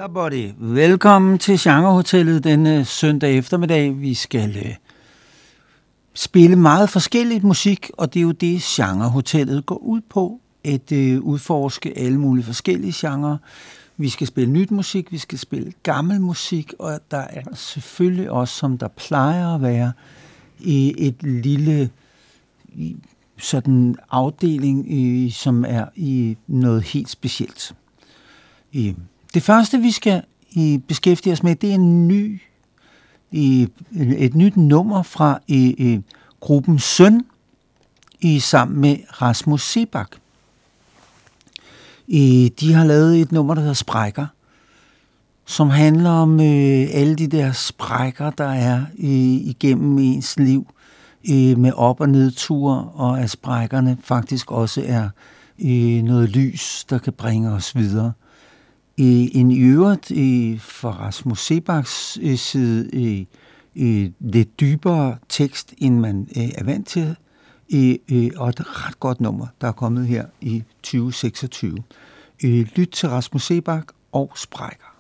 Yeah, buddy. Velkommen til Genrehotellet denne søndag eftermiddag. Vi skal spille meget forskelligt musik, og det er jo det, Genrehotellet går ud på. At udforske alle mulige forskellige genrer. Vi skal spille nyt musik, vi skal spille gammel musik, og der er selvfølgelig også, som der plejer at være, et lille sådan afdeling, som er i noget helt specielt. Det første, vi skal beskæftige os med, det er et nyt nummer fra gruppen Søn sammen med Rasmus Seebach. De har lavet et nummer, der hedder Sprækker, som handler om alle de der sprækker, der er igennem ens liv, med op- og nedture, og at sprækkerne faktisk også er noget lys, der kan bringe os videre. En i øvrigt fra Rasmus Seebachs side lidt dybere tekst, end man er vant til, og et ret godt nummer, der er kommet her i 2026. Lyt til Rasmus Seebach og Sprækker.